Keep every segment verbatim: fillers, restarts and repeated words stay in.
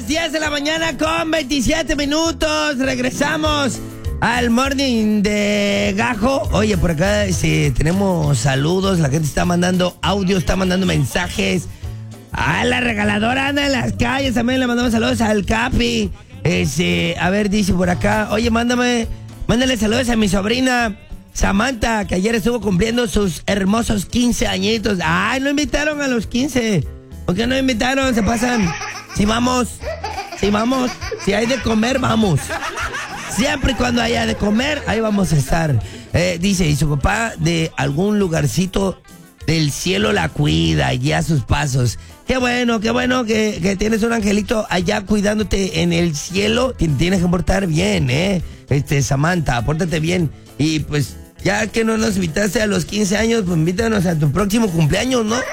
las diez de la mañana con veintisiete minutos. Regresamos al morning de Gajo. Oye, por acá sí, tenemos saludos. La gente está mandando audio, está mandando mensajes. A la regaladora anda en las calles. También le mandamos saludos al Capi. Este, a ver, dice por acá. Oye, mándame, mándale saludos a mi sobrina Samantha, que ayer estuvo cumpliendo sus hermosos quince añitos. Ay, no invitaron a los quince. ¿Por qué no invitaron? Se pasan. Si vamos, si vamos, si hay de comer, vamos. Siempre y cuando haya de comer, ahí vamos a estar. Eh, dice, y su papá de algún lugarcito del cielo la cuida, guía sus pasos. Qué bueno, qué bueno que, que tienes un angelito allá cuidándote en el cielo. Te tienes que portar bien, ¿eh? Este, Samantha, pórtate bien. Y pues, ya que no nos invitaste a los quince años, pues invítanos a tu próximo cumpleaños, ¿no?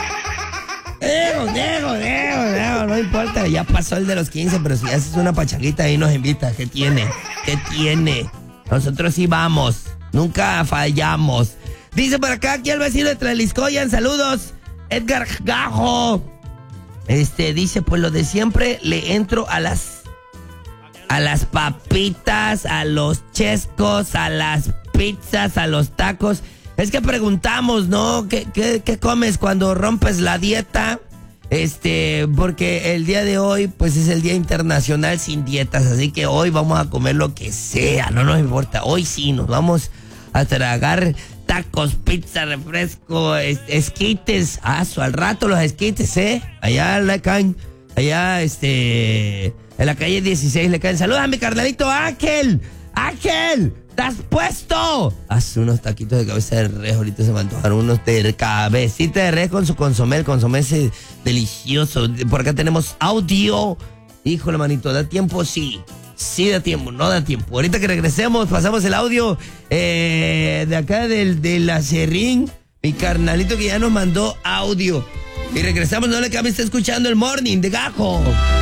Diego, Diego, Diego, Diego, no importa, ya pasó el de los quince, pero si haces una pachanguita ahí nos invitas. ¿Qué tiene? ¿Qué tiene? Nosotros sí vamos, nunca fallamos. Dice por acá, aquí el vecino de Tlaxcoyan, saludos, Edgar Gajo. Este, dice, pues lo de siempre, le entro a las, a las papitas, a los chescos, a las pizzas, a los tacos. Es que preguntamos, ¿no? ¿Qué, qué, qué comes cuando rompes la dieta? Este, porque el día de hoy, pues es el Día Internacional Sin Dietas, así que hoy vamos a comer lo que sea, no nos importa. Hoy sí, nos vamos a tragar tacos, pizza, refresco, es, esquites. Ah, su, al rato los esquites, ¿eh? Allá le caen, allá, este, en la calle dieciséis le caen. Saludos a mi carnalito Ángel, Ángel. ¿Estás puesto? Haz unos taquitos de cabeza de res. Ahorita se me antojaron unos de cabecita de res con su consomé. El consomé ese delicioso. Por acá tenemos audio. Híjole, manito, ¿da tiempo? Sí. Sí da tiempo, no da tiempo. Ahorita que regresemos, pasamos el audio eh, de acá del, de la Serrín. Mi carnalito que ya nos mandó audio. Y regresamos, no le cambie, está escuchando el morning de Gajo.